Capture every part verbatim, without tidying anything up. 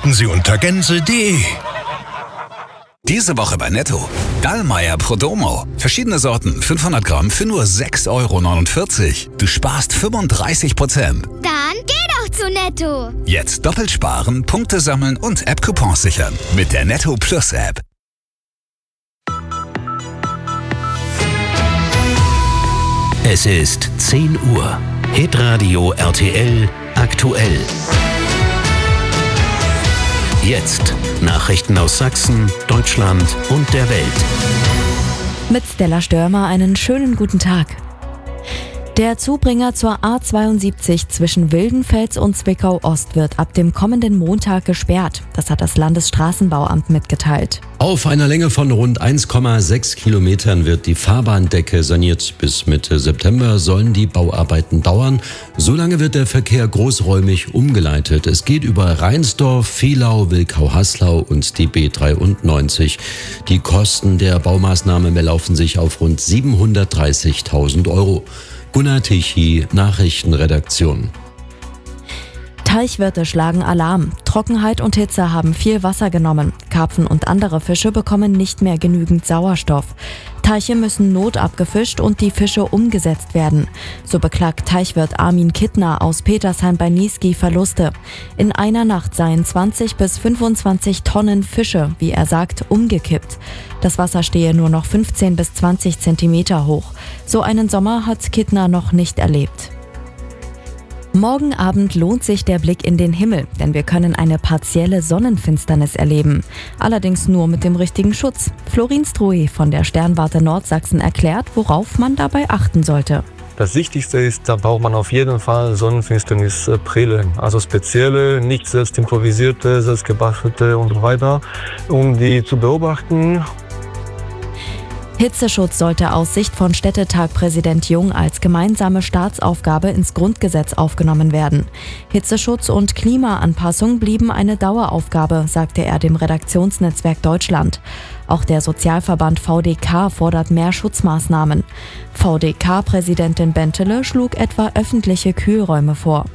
finden Sie unter gänse punkt de. Diese Woche bei Netto. Dallmayr Prodomo. Verschiedene Sorten, fünfhundert Gramm für nur sechs Euro neunundvierzig. Du sparst fünfunddreißig Prozent. Dann geh doch zu Netto. Jetzt doppelt sparen, Punkte sammeln und App-Coupons sichern. Mit der Netto Plus App. Es ist zehn Uhr. Hitradio R T L aktuell. Jetzt Nachrichten aus Sachsen, Deutschland und der Welt. Mit Stella Störmer einen schönen guten Tag. Der Zubringer zur A zweiundsiebzig zwischen Wildenfels und Zwickau-Ost wird ab dem kommenden Montag gesperrt. Das hat das Landesstraßenbauamt mitgeteilt. Auf einer Länge von rund eins Komma sechs Kilometern wird die Fahrbahndecke saniert. Bis Mitte September sollen die Bauarbeiten dauern. Solange wird der Verkehr großräumig umgeleitet. Es geht über Reinsdorf, Vehlau, Wilkau-Haslau und die B dreiundneunzig. Die Kosten der Baumaßnahme belaufen sich auf rund siebenhundertdreißigtausend Euro. Gunnar Tichy, Nachrichtenredaktion. Teichwirte schlagen Alarm. Trockenheit und Hitze haben viel Wasser genommen. Karpfen und andere Fische bekommen nicht mehr genügend Sauerstoff. Teiche müssen notabgefischt und die Fische umgesetzt werden. So beklagt Teichwirt Armin Kittner aus Petersheim bei Niesky Verluste. In einer Nacht seien zwanzig bis fünfundzwanzig Tonnen Fische, wie er sagt, umgekippt. Das Wasser stehe nur noch fünfzehn bis zwanzig Zentimeter hoch. So einen Sommer hat Kittner noch nicht erlebt. Morgen Abend lohnt sich der Blick in den Himmel, denn wir können eine partielle Sonnenfinsternis erleben. Allerdings nur mit dem richtigen Schutz. Florin Strohe von der Sternwarte Nordsachsen erklärt, worauf man dabei achten sollte. Das Wichtigste ist, da braucht man auf jeden Fall Sonnenfinsternisbrillen. Also spezielle, nicht selbst improvisierte, selbst gebastelte und so weiter, um die zu beobachten. Hitzeschutz sollte aus Sicht von Städtetag-Präsident Jung als gemeinsame Staatsaufgabe ins Grundgesetz aufgenommen werden. Hitzeschutz und Klimaanpassung blieben eine Daueraufgabe, sagte er dem Redaktionsnetzwerk Deutschland. Auch der Sozialverband V D K fordert mehr Schutzmaßnahmen. V D K-Präsidentin Bentele schlug etwa öffentliche Kühlräume vor.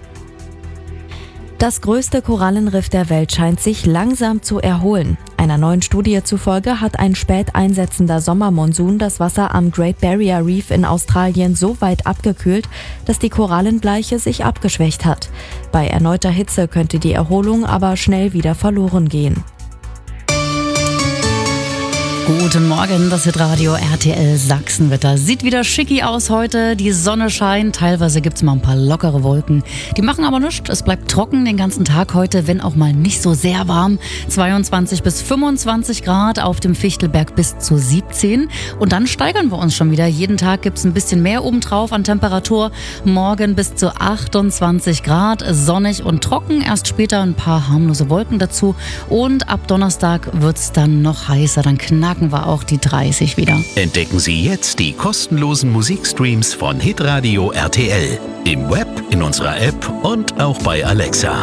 Das größte Korallenriff der Welt scheint sich langsam zu erholen. Einer neuen Studie zufolge hat ein spät einsetzender Sommermonsun das Wasser am Great Barrier Reef in Australien so weit abgekühlt, dass die Korallenbleiche sich abgeschwächt hat. Bei erneuter Hitze könnte die Erholung aber schnell wieder verloren gehen. Guten Morgen, das Hitradio R T L Sachsenwetter. Sieht wieder schicki aus heute, die Sonne scheint, teilweise gibt's mal ein paar lockere Wolken. Die machen aber nichts, es bleibt trocken den ganzen Tag heute, wenn auch mal nicht so sehr warm. zweiundzwanzig bis fünfundzwanzig Grad, auf dem Fichtelberg bis zu siebzehn. Und dann steigern wir uns schon wieder. Jeden Tag gibt's ein bisschen mehr obendrauf an Temperatur. Morgen bis zu achtundzwanzig Grad, sonnig und trocken. Erst später ein paar harmlose Wolken dazu. Und ab Donnerstag wird's dann noch heißer, dann knacken wir auch die dreißig wieder. Entdecken Sie jetzt die kostenlosen Musikstreams von Hitradio R T L. Im Web, in unserer App und auch bei Alexa.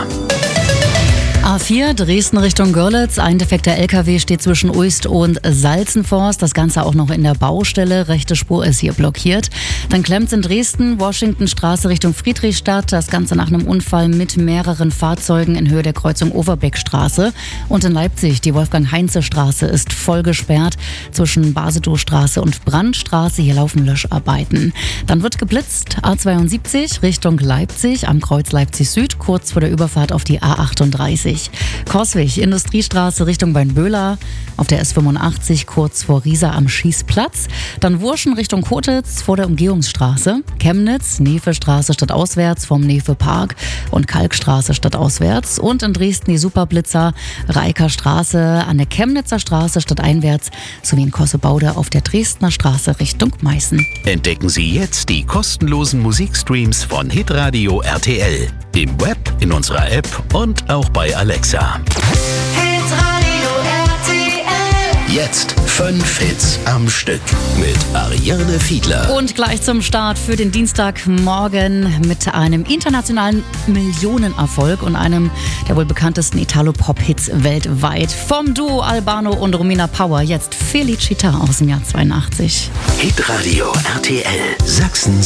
A vier, Dresden Richtung Görlitz. Ein defekter L K W steht zwischen Uist und Salzenforst. Das Ganze auch noch in der Baustelle. Rechte Spur ist hier blockiert. Dann klemmt's in Dresden, Washingtonstraße Richtung Friedrichstadt. Das Ganze nach einem Unfall mit mehreren Fahrzeugen in Höhe der Kreuzung Overbeckstraße. Und in Leipzig, die Wolfgang-Heinze-Straße ist voll gesperrt zwischen Basedowstraße und Brandstraße. Hier laufen Löscharbeiten. Dann wird geblitzt. A zweiundsiebzig Richtung Leipzig am Kreuz Leipzig Süd, kurz vor der Überfahrt auf die A achtunddreißig. Coswig, Industriestraße Richtung Weinböhler, auf der S fünfundachtzig kurz vor Riesa am Schießplatz. Dann Wurschen Richtung Kotitz vor der Umgehungsstraße. Chemnitz, Nevestraße stadtauswärts vom Nefe-Park und Kalkstraße stadtauswärts. Und in Dresden die Superblitzer, Reiker Straße an der Chemnitzer Straße stadteinwärts sowie in Kossebaude auf der Dresdner Straße Richtung Meißen. Entdecken Sie jetzt die kostenlosen Musikstreams von Hitradio R T L. Im Web, in unserer App und auch bei Alexa. Hitradio R T L. Jetzt fünf Hits am Stück mit Ariane Fiedler. Und gleich zum Start für den Dienstagmorgen mit einem internationalen Millionenerfolg und einem der wohl bekanntesten Italo-Pop-Hits weltweit. Vom Duo Albano und Romina Power, jetzt Felicita aus dem Jahr zweiundachtzig. Hitradio R T L Sachsens